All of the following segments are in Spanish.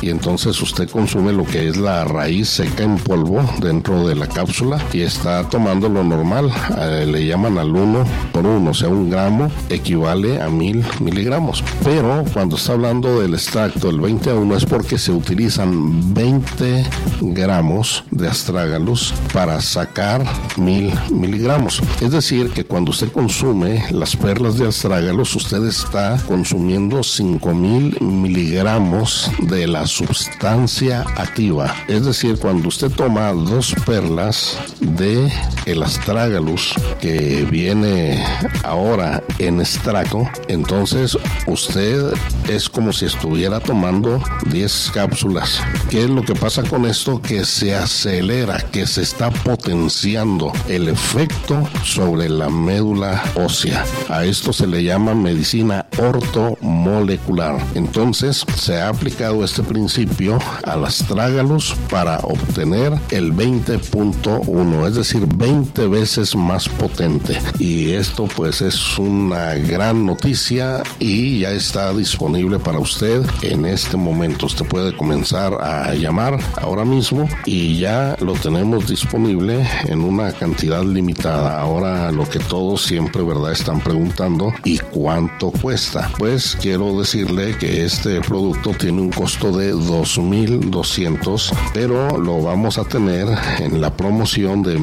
y entonces usted consume lo que es la raíz seca en polvo dentro de la cápsula y está tomando lo normal. Le llaman al 1:1, o sea, 1 gramo equivale a 1000 miligramos. Pero cuando está hablando del extracto, el 20:1, es porque se utilizan 20 gramos de astrágalos para sacar 1000 miligramos. Es decir, que cuando usted consume las perlas de astrágalos, usted está consumiendo 5000 miligramos de la sustancia activa. Es decir, cuando usted toma 2 perlas de el astrágalus que viene ahora en extracto, entonces usted es como si estuviera tomando 10 cápsulas. ¿Qué es lo que pasa con esto? Que se acelera, que se está potenciando el efecto sobre la médula ósea. A esto se le llama medicina ortomolecular. Entonces se ha aplicado este principio al astrágalus para obtener el 20.1, es decir, 20 veces más potente. Y esto pues es una gran noticia y ya está disponible para usted en este momento. Usted puede comenzar a llamar ahora mismo y ya lo tenemos disponible en una cantidad limitada. Ahora lo que todos siempre, ¿verdad?, están preguntando, ¿y cuánto cuesta? Pues quiero decirle que este producto tiene un costo de $2,200, pero lo vamos a tener en la promoción de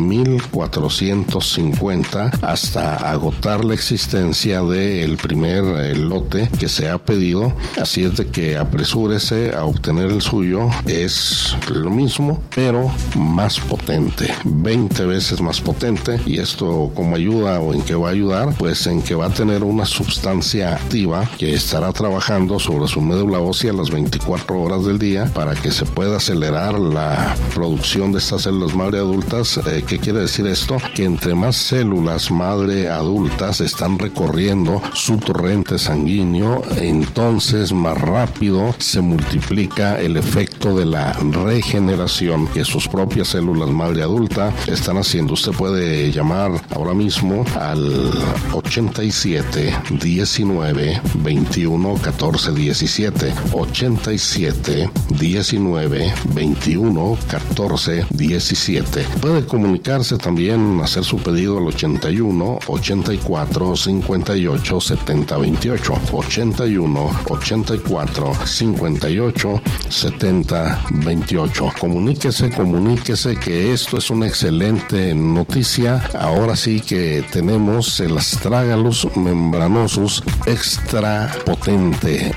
$1,450 hasta agotar la existencia del primer lote que se ha pedido. Así es de que apresúrese a obtener el suyo. Es lo mismo, pero más potente, 20 veces más potente. Y esto, ¿cómo ayuda o en qué va a ayudar? Pues en que va a tener una sustancia activa que estará trabajando sobre su médula ósea las 24 horas del día para que se pueda acelerar la producción de estas células madre adultas. ¿Qué quiere decir esto? Que entre más células madre adultas están recorriendo su torrente sanguíneo, entonces más rápido se multiplica el efecto de la regeneración que sus propias células madre adulta están haciendo. Usted puede llamar ahora mismo al 87 19 21 14 17, 87 19 21 14 17. Puede comunicarse también, hacer su pedido al 81 84 58 70 28, 81 84 58 70 28. Comuníquese que esto es una excelente noticia. Ahora sí que tenemos el astrágalus membranosus extra potente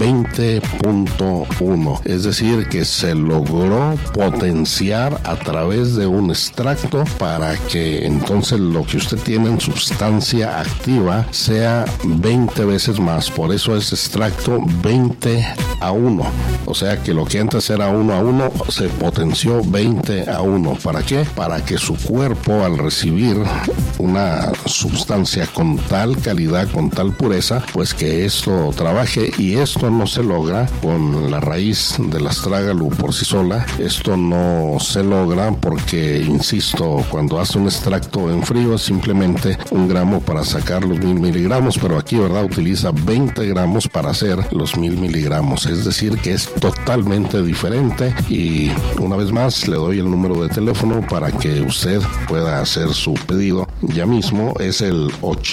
20.1, es decir, que se logró potenciar a través de un extracto para que entonces lo que usted tiene en sustancia activa sea 20 veces más. Por eso es extracto 20:1, o sea que lo que antes era 1:1 se potenció 20:1. ¿Para qué? Para que su cuerpo, al recibir una sustancia con tal calidad, con tal pureza, pues que esto trabaje. Y esto no se logra con la raíz del astrágalus por sí sola. Esto no se logra porque, insisto, cuando hace un extracto en frío es simplemente 1 gramo para sacar los 1000 miligramos, pero aquí, ¿verdad?, utiliza 20 gramos para hacer los 1000 miligramos. Es decir, que es totalmente diferente. Y una vez más le doy el número de teléfono para que usted pueda hacer su pedido ya mismo. Es el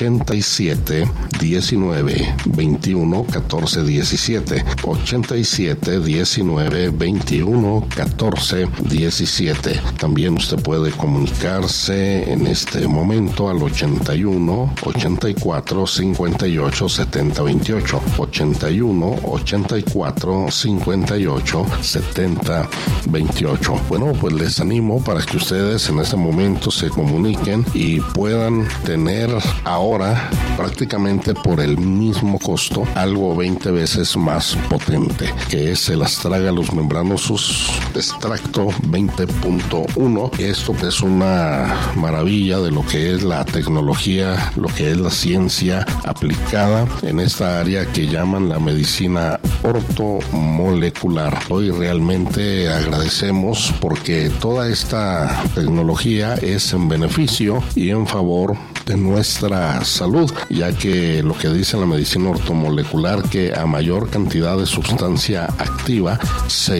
87 19 21 14 17, 87 19 21 14 17. También usted puede comunicarse en este momento al 81 84 58 70 28, 81 84 58 70 28. Bueno, pues les animo para que ustedes en este momento se comuniquen y puedan tener ahora prácticamente por el mismo costo algo 20 veces más potente, que es el astrágalus membranosus extracto 20.1. Esto es una maravilla de lo que es la tecnología, lo que es la ciencia aplicada en esta área que llaman la medicina ortomolecular. Hoy realmente agradecemos porque toda esta tecnología es en beneficio y en favor de nuestra salud, ya que lo que dice la medicina ortomolecular, que a mayor cantidad de sustancia activa se